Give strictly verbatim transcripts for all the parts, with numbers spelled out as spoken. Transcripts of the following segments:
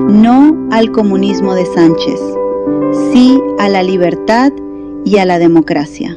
No al comunismo de Sánchez, sí a la libertad y a la democracia.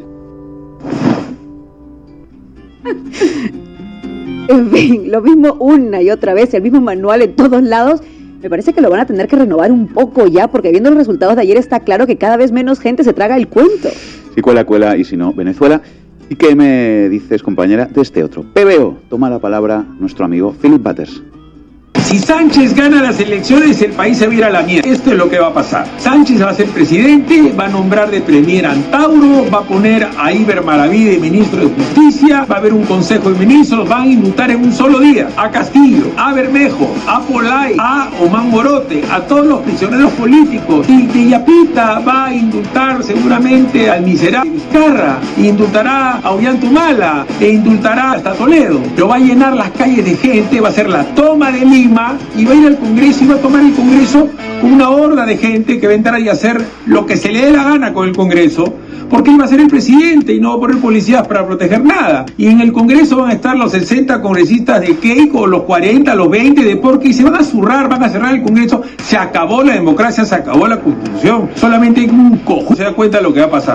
En fin, lo mismo una y otra vez, el mismo manual en todos lados. Me parece que lo van a tener que renovar un poco ya, porque viendo los resultados de ayer está claro que cada vez menos gente se traga el cuento. Si cuela, cuela, y si no, Venezuela. ¿Y qué me dices, compañera, de este otro? P B O, toma la palabra nuestro amigo Philip Butters. Si Sánchez gana las elecciones, el país se va a ir a la mierda. Esto es lo que va a pasar. Sánchez va a ser presidente, va a nombrar de premier a Antauro, va a poner a Iber Maravide ministro de Justicia, va a haber un consejo de ministros, van a indultar en un solo día a Castillo, a Bermejo, a Polay, a Omán Morote, a todos los prisioneros políticos. Y Villapita va a indultar seguramente al miserable Vizcarra, e indultará a Ollantumala, e indultará hasta Toledo. Lo va a llenar las calles de gente, va a ser la toma de Lima, y va a ir al Congreso y va a tomar el Congreso con una horda de gente que va a entrar y hacer lo que se le dé la gana con el Congreso, porque él va a ser el presidente y no va a poner policías para proteger nada. Y en el Congreso van a estar los sesenta congresistas de Keiko, los cuarenta, los veinte de Porque, y se van a zurrar, van a cerrar el Congreso. Se acabó la democracia, se acabó la Constitución. Solamente un cojo se da cuenta de lo que va a pasar.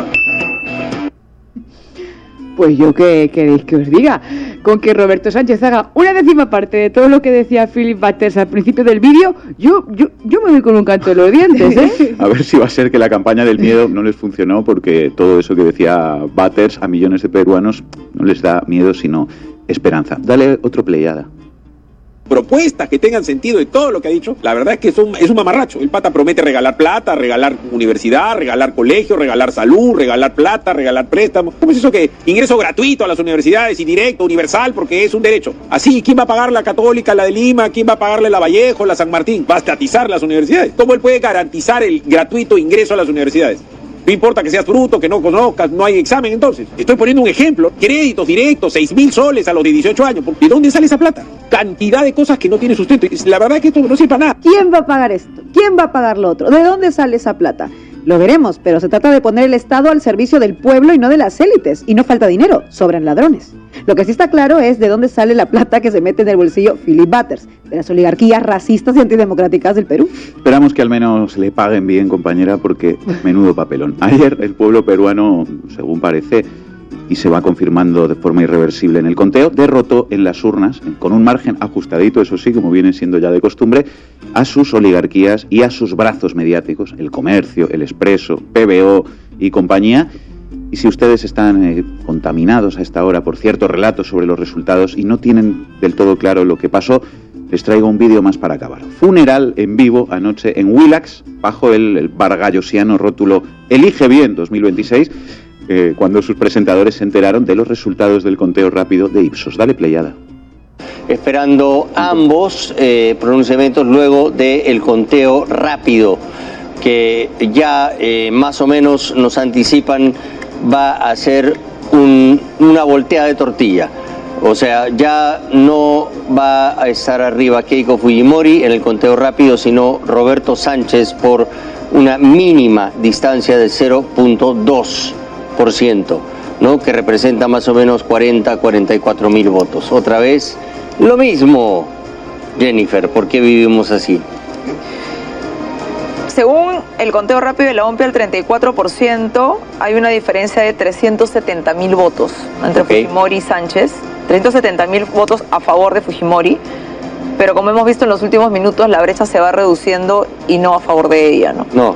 Pues yo qué queréis que os diga, con que Roberto Sánchez haga una décima parte de todo lo que decía Philip Butters al principio del vídeo, yo, yo, yo me voy con un canto de los dientes, ¿eh? A ver si va a ser que la campaña del miedo no les funcionó, porque todo eso que decía Butters a millones de peruanos no les da miedo, sino esperanza. Dale otro playada. Propuestas que tengan sentido de todo lo que ha dicho, la verdad es que es un, es un mamarracho. El pata promete regalar plata, regalar universidad, regalar colegio, regalar salud, regalar plata, regalar préstamos. ¿Cómo es eso que ingreso gratuito a las universidades y directo, universal, porque es un derecho? Así, ¿quién va a pagar la Católica, la de Lima? ¿Quién va a pagarle la Vallejo, la San Martín? ¿Va a estatizar las universidades? ¿Cómo él puede garantizar el gratuito ingreso a las universidades? No importa que seas bruto, que no conozcas, no hay examen entonces. Estoy poniendo un ejemplo. Créditos directos, seis mil soles a los de dieciocho años. ¿De dónde sale esa plata? Cantidad de cosas que no tiene sustento. La verdad es que esto no sirve para nada. ¿Quién va a pagar esto? ¿Quién va a pagar lo otro? ¿De dónde sale esa plata? Lo veremos, pero se trata de poner el Estado al servicio del pueblo y no de las élites. Y no falta dinero, sobran ladrones. Lo que sí está claro es de dónde sale la plata que se mete en el bolsillo Philip Butters, de las oligarquías racistas y antidemocráticas del Perú. Esperamos que al menos le paguen bien, compañera, porque menudo papelón. Ayer el pueblo peruano, según parece, y se va confirmando de forma irreversible en el conteo, derrotó en las urnas, con un margen ajustadito, eso sí, como viene siendo ya de costumbre, a sus oligarquías y a sus brazos mediáticos, el Comercio, el Expreso, P B O y compañía. Y si ustedes están eh, contaminados a esta hora por ciertos relatos sobre los resultados y no tienen del todo claro lo que pasó, les traigo un vídeo más para acabar. Funeral en vivo anoche en Willax, bajo el, el vargallosiano rótulo Elige Bien dos mil veintiséis, eh, cuando sus presentadores se enteraron de los resultados del conteo rápido de Ipsos. Dale playada. Esperando ambos eh, pronunciamientos luego del conteo rápido, que ya eh, más o menos nos anticipan va a ser un, una volteada de tortilla. O sea, ya no va a estar arriba Keiko Fujimori en el conteo rápido, sino Roberto Sánchez por una mínima distancia de cero punto dos por ciento, ¿no? Que representa más o menos cuarenta, cuarenta y cuatro mil votos. Otra vez, lo mismo, Jennifer, ¿por qué vivimos así? Según el conteo rápido de la OMPE al treinta y cuatro por ciento, hay una diferencia de trescientos setenta mil votos entre okay. Fujimori y Sánchez. trescientos setenta mil votos a favor de Fujimori, pero como hemos visto en los últimos minutos, la brecha se va reduciendo y no a favor de ella, ¿no? No.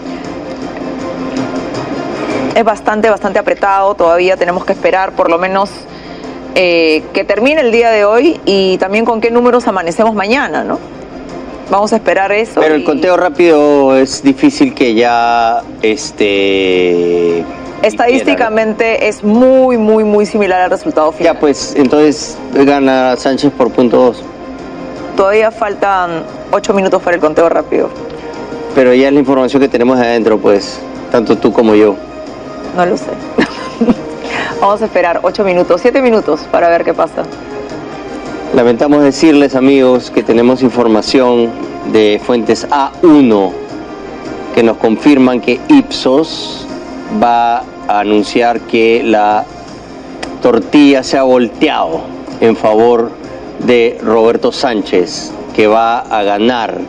Es bastante, bastante apretado, todavía tenemos que esperar por lo menos eh, que termine el día de hoy y también con qué números amanecemos mañana, ¿no? Vamos a esperar eso. Pero y... el conteo rápido es difícil que ya este... Estadísticamente es muy, muy, muy similar al resultado final. Ya, pues, entonces gana Sánchez por punto dos. Todavía faltan ocho minutos para el conteo rápido. Pero ya es la información que tenemos adentro, pues, tanto tú como yo. No lo sé. Vamos a esperar ocho minutos, siete minutos para ver qué pasa. Lamentamos decirles, amigos, que tenemos información de fuentes A uno que nos confirman que Ipsos va a anunciar que la tortilla se ha volteado en favor de Roberto Sánchez, que va a ganar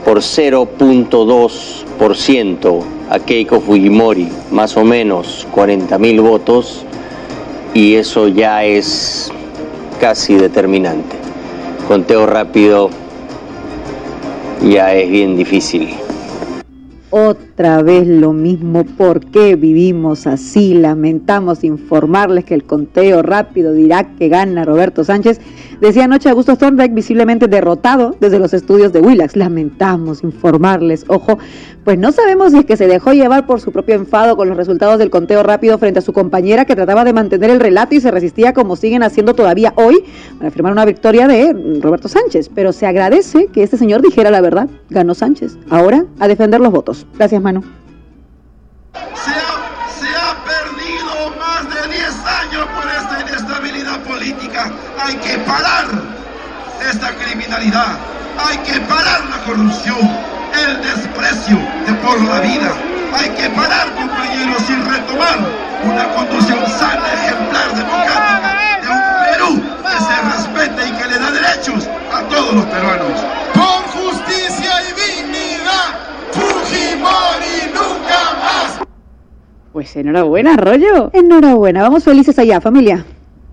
por cero punto dos por ciento a Keiko Fujimori, más o menos cuarenta mil votos, y eso ya es casi determinante. Conteo rápido ya es bien difícil. Otra vez lo mismo. ¿Por qué vivimos así? Lamentamos informarles que el conteo rápido dirá que gana Roberto Sánchez. Decía anoche Augusto Thorndike, visiblemente derrotado desde los estudios de Willax. Lamentamos informarles, ojo, pues no sabemos si es que se dejó llevar por su propio enfado con los resultados del conteo rápido frente a su compañera, que trataba de mantener el relato y se resistía, como siguen haciendo todavía hoy, para afirmar una victoria de Roberto Sánchez. Pero se agradece que este señor dijera la verdad. Ganó Sánchez. Ahora a defender los votos. Gracias, Manu. Se ha, se ha perdido más de diez años por esta inestabilidad política. Hay que parar esta criminalidad. Hay que parar la corrupción, el desprecio de por la vida. Hay que parar, compañeros, y retomar una conducción sana, ejemplar, democrática de un Perú que se respete y que le da derechos a todos los peruanos. Con justicia y dignidad, Fujimori nunca más. Pues enhorabuena, Arroyo. Enhorabuena. Vamos felices allá, familia.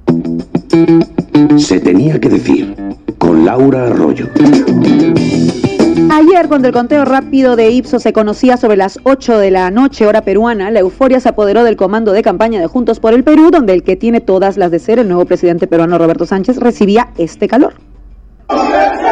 Se tenía que decir, con Laura Arroyo. Ayer, cuando el conteo rápido de Ipsos se conocía sobre las ocho de la noche, hora peruana, la euforia se apoderó del comando de campaña de Juntos por el Perú, donde el que tiene todas las de ser, el nuevo presidente peruano Roberto Sánchez, recibía este calor.